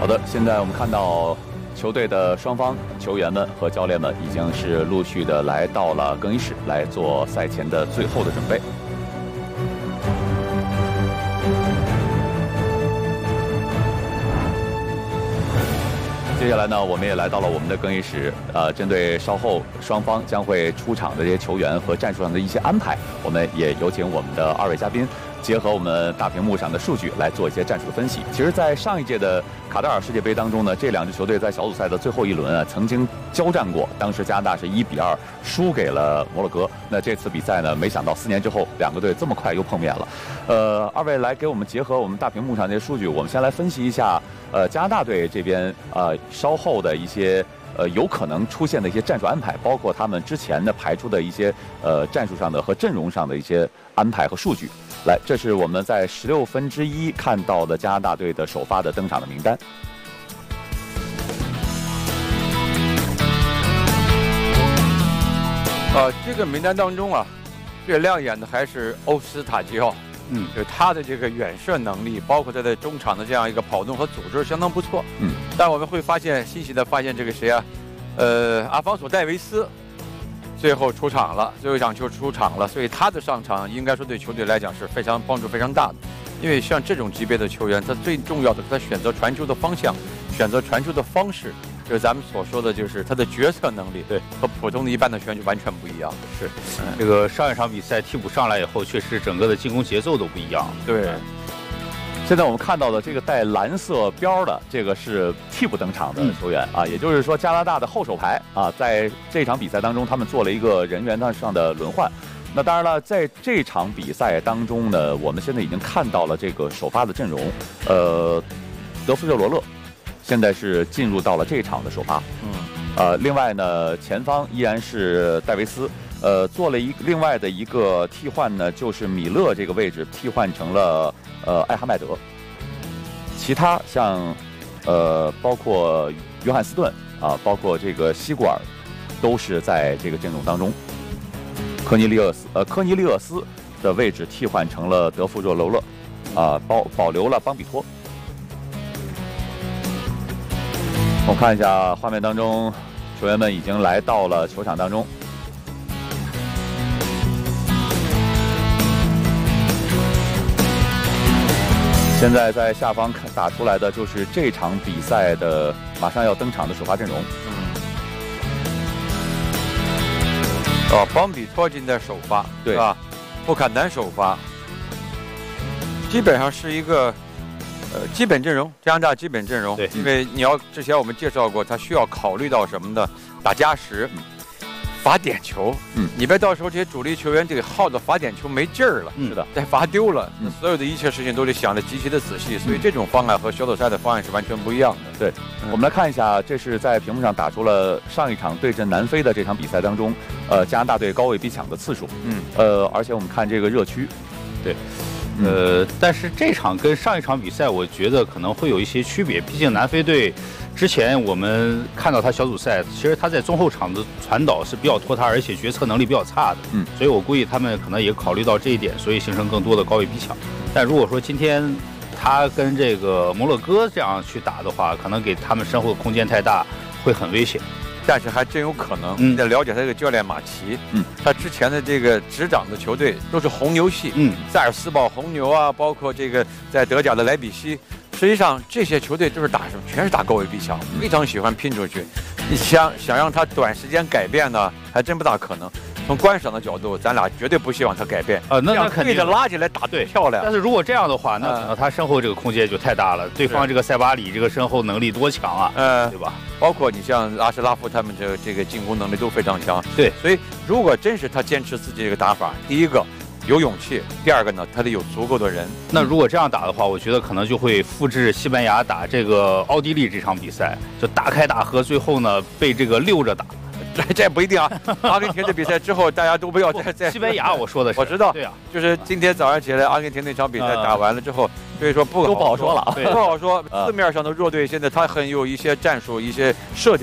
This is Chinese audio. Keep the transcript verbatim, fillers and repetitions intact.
好的，现在我们看到球队的双方球员们和教练们已经是陆续的来到了更衣室，来做赛前的最后的准备。接下来呢，我们也来到了我们的更衣室，呃，针对稍后双方将会出场的这些球员和战术上的一些安排，我们也有请我们的二位嘉宾，结合我们大屏幕上的数据来做一些战术的分析。其实，在上一届的卡塔尔世界杯当中呢，这两支球队在小组赛的最后一轮啊，曾经交战过，当时加拿大是一比二输给了摩洛哥。那这次比赛呢，没想到四年之后，两个队这么快又碰面了。呃，二位来给我们结合我们大屏幕上这些数据，我们先来分析一下，呃，加拿大队这边呃稍后的一些。呃，有可能出现的一些战术安排，包括他们之前的排出的一些呃战术上的和阵容上的一些安排和数据。来，这是我们在十六分之一看到的加拿大队的首发的登场的名单。 呃，这个名单当中啊，最亮眼的还是欧斯塔基奥。嗯，就他的这个远射能力，包括他在中场的这样一个跑动和组织相当不错。嗯，但我们会发现，欣喜的发现这个谁啊，呃，阿方索戴维斯最后出场了，最后一场球出场了，所以他的上场应该说对球队来讲是非常帮助非常大的。因为像这种级别的球员，他最重要的是他选择传球的方向，选择传球的方式。就是咱们所说的，就是他的决策能力，对，和普通的一般的选手完全不一样。 是，嗯、这个上一场比赛替补上来以后，确实整个的进攻节奏都不一样。 对。 现在我们看到的这个带蓝色标的，这个是替补登场的球员、嗯、啊，也就是说加拿大的后手牌啊，在这场比赛当中，他们做了一个人员上的轮换。那当然了，在这场比赛当中呢，我们现在已经看到了这个首发的阵容，呃，德弗热罗勒。现在是进入到了这场的首发，嗯，呃，另外呢，前方依然是戴维斯，呃，做了一另外的一个替换呢，就是米勒这个位置替换成了呃艾哈迈德，其他像呃包括约翰斯顿啊，包括这个西古尔，都是在这个阵容当中。科尼利厄斯呃科尼利厄斯的位置替换成了德弗热罗勒，啊，保保留了邦比托。我们看一下画面当中，球员们已经来到了球场当中。现在在下方看打出来的就是这场比赛的马上要登场的首发阵容。嗯。 哦，邦比托今天首发，对吧？布坎南首发，基本上是一个。呃，基本阵容，加拿大基本阵容，对，因为你要之前我们介绍过，他需要考虑到什么呢？打加时，罚点球，嗯，你别到时候这些主力球员这个耗的罚点球没劲儿了，是的，再罚丢了，嗯，所有的一切事情都得想得极其的仔细，所以这种方案和小组赛的方案是完全不一样的。 对，嗯、我们来看一下，这是在屏幕上打出了上一场对阵南非的这场比赛当中，呃，加拿大队高位逼抢的次数，嗯，呃，而且我们看这个热区， 对。呃，但是这场跟上一场比赛，我觉得可能会有一些区别。毕竟南非队之前我们看到他小组赛，其实他在中后场的传导是比较拖沓，而且决策能力比较差的。嗯，所以我估计他们可能也考虑到这一点，所以形成更多的高位逼抢。但如果说今天他跟这个摩洛哥这样去打的话，可能给他们身后的空间太大，会很危险。 但是还真有可能，你得了解他这个教练马奇，嗯，他之前的这个执掌的球队都是红牛系，嗯，塞尔斯堡红牛啊，包括这个在德甲的莱比锡，实际上这些球队都是打什么？全是打高位逼抢，非常喜欢拼出去。你想想让他短时间改变呢，还真不大可能。从观赏的角度，咱俩绝对不希望他改变。 呃，那那肯定对着拉起来打对漂亮。 但是如果这样的话，那可能他身后这个空间就太大了。对方这个塞巴里这个身后能力多强啊，嗯，对吧？ 包括你像阿什拉夫他们这这个进攻能力都非常强。 对， 所以如果真是他坚持自己这个打法，第一个有勇气，第二个呢，他得有足够的人。 那如果这样打的话，我觉得可能就会复制西班牙打这个奥地利这场比赛，就大开大合，最后呢被这个溜着打。 这这不一定啊！阿根廷这比赛之后，大家都不要再再西班牙，我说的是， 我知道， 对啊， 就是今天早上起来，阿根廷那场比赛打完了之后，所以说不都不好说了， 不好说。字面上的弱队现在他很有一些战术、一些设定。